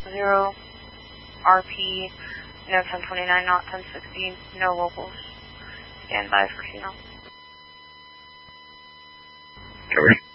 0, RP, no 1029, not 1060, no locals. Stand by for Chino. Covered.